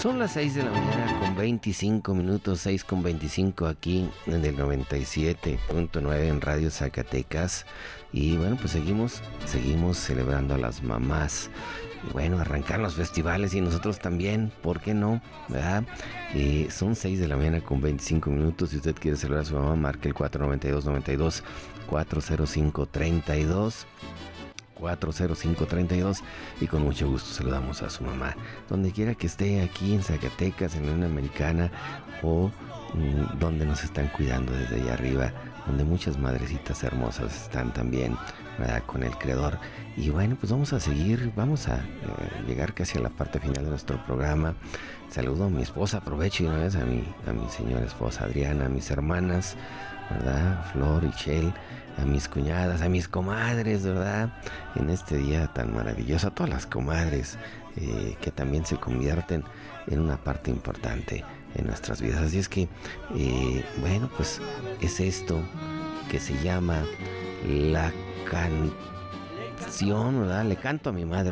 Son las 6 de la mañana con 25 minutos, 6 con 25 aquí en el 97.9 en Radio Zacatecas. Y bueno, pues seguimos celebrando a las mamás. Y bueno, arrancar los festivales y nosotros también, ¿por qué no? ¿Verdad? Son 6 de la mañana con 25 minutos. Si usted quiere celebrar a su mamá, marque el 492 405 32 40532 y con mucho gusto saludamos a su mamá donde quiera que esté, aquí en Zacatecas, en la Unión Americana o donde nos están cuidando desde allá arriba, donde muchas madrecitas hermosas están también, ¿verdad?, con el Creador. Y bueno, pues vamos a seguir, vamos a llegar casi a la parte final de nuestro programa. Saludo a mi esposa, aprovecho y una vez a mi señora esposa Adriana, a mis hermanas, ¿verdad?, Flor y Chel, a mis cuñadas, a mis comadres, ¿verdad?, en este día tan maravilloso, a todas las comadres que también se convierten en una parte importante en nuestras vidas. Así es que, bueno, pues es esto que se llama la canción, ¿verdad? Le canto a mi madre,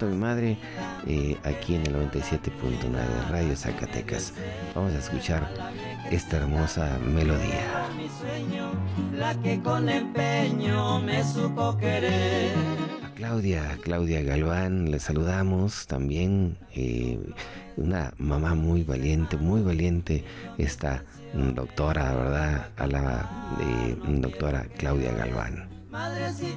aquí en el 97.9 Radio Zacatecas. Vamos a escuchar esta hermosa melodía. Mi sueño, la que con empeño me supo querer. A Claudia Galván le saludamos también, una mamá muy valiente esta doctora, ¿verdad?, a la doctora Claudia Galván.